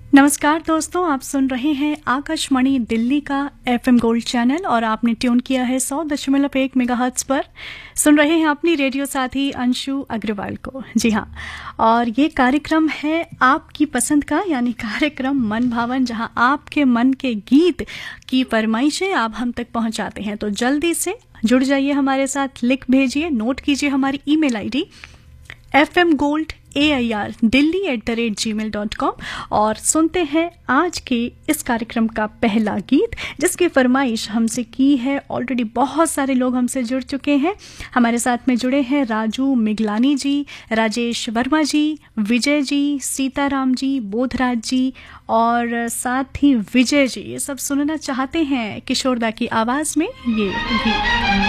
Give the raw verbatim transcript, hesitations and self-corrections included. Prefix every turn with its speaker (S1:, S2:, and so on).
S1: नमस्कार दोस्तों, आप सुन रहे हैं आकाशवाणी दिल्ली का एफएम गोल्ड चैनल और आपने ट्यून किया है सौ दशमलव एक मेगाहर्ट्ज पर। सुन रहे हैं अपनी रेडियो साथी अंशु अग्रवाल को। जी हाँ, और ये कार्यक्रम है आपकी पसंद का, यानी कार्यक्रम मन भावन, जहां आपके मन के गीत की फरमाइशें आप हम तक पहुंचाते हैं। तो जल्दी से जुड़ जाइए हमारे साथ, लिख भेजिए, नोट कीजिए हमारी email ID F M gold A I R Delhi at the rate ji mail dot com और सुनते हैं आज के इस कार्यक्रम का पहला गीत, जिसकी फरमाइश हमसे की है। ऑलरेडी बहुत सारे लोग हमसे जुड़ चुके हैं। हमारे साथ में जुड़े हैं राजू मिगलानी जी, राजेश वर्मा जी, विजय जी, सीताराम जी, बोधराज जी और साथ ही विजय जी। ये सब सुनना चाहते हैं किशोरदा की आवाज़ में ये गीत।